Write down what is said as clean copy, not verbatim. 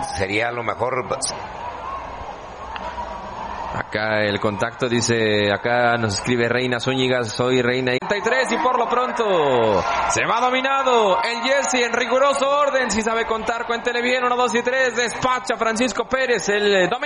sería lo mejor. Acá el contacto dice, acá nos escribe Reina Zúñiga, soy Reina 33 y por lo pronto se va dominado el Jesse en riguroso orden. Si sabe contar, cuéntele bien, 1, 2 y 3, despacha Francisco Pérez, el